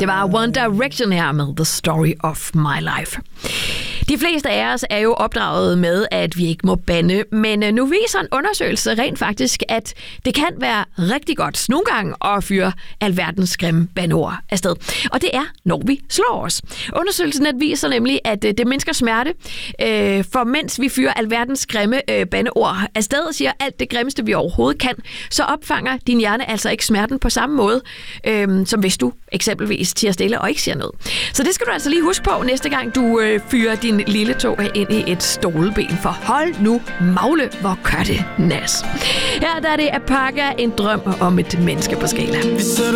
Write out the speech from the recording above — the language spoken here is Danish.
Det var One Direction her med The Story of My Life. De fleste af os er jo opdraget med, at vi ikke må bande, men nu viser en undersøgelse rent faktisk, at det kan være rigtig godt nogle gange at fyre alverdens grimme bandeord afsted. Og det er, når vi slår os. Undersøgelsen viser nemlig, at det mindsker smerte, for mens vi fyrer alverdens grimme bandeord afsted, siger alt det grimmeste, vi overhovedet kan, så opfanger din hjerne altså ikke smerten på samme måde, som hvis du eksempelvis tier stille og ikke siger noget. Så det skal du altså lige huske på næste gang, du fyrer din lille tog ind i et stoleben, for hold nu magle, hvor gør det nas. Her der er det Apaka, en drøm om et menneske på skala.